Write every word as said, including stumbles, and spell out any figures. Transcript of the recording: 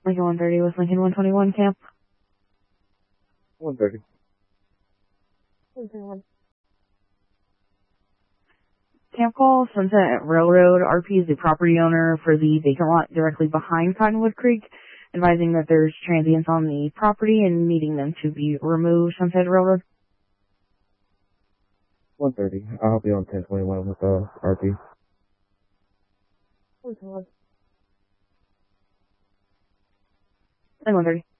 Lincoln one thirty with Lincoln one twenty-one camp. one thirty. one twenty-one. Camp call, Sunset Railroad. R P is the property owner for the vacant lot directly behind Cottonwood Creek, advising that there's transients on the property and needing them to be removed. Sunset Railroad. one thirty. I'll help you on ten twenty-one with uh, R P. one twenty-one. And one thirty.